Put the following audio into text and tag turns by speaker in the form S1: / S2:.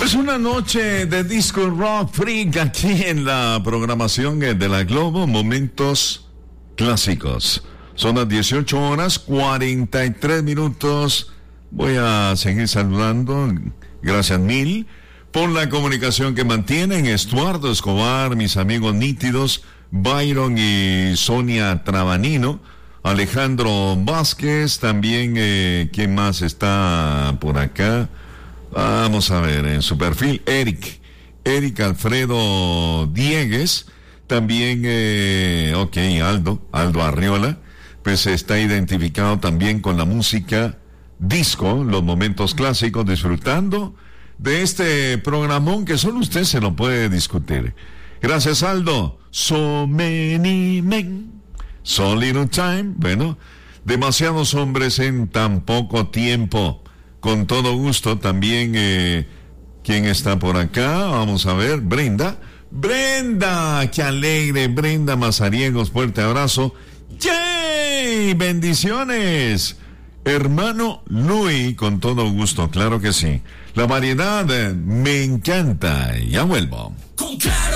S1: Pues una noche de disco rock freak aquí en la programación de la Globo, momentos clásicos. Son las 18:43. Voy a seguir saludando, gracias mil, por la comunicación que mantienen Estuardo Escobar, mis amigos nítidos, Byron y Sonia Trabanino, Alejandro Vázquez, también, ¿quién más está por acá? Vamos a ver, en su perfil, Eric Alfredo Diegues, también, Aldo Arriola, pues está identificado también con la música disco, los momentos clásicos, disfrutando de este programón que solo usted se lo puede discutir. Gracias, Aldo. So many men, so little time. Bueno, demasiados hombres en tan poco tiempo. Con todo gusto también, ¿quién está por acá? Vamos a ver, Brenda, qué alegre, Brenda Mazariegos, fuerte abrazo. ¡Yay! ¡Bendiciones! Hermano Luis, con todo gusto, claro que sí. La variedad me encanta. Ya vuelvo.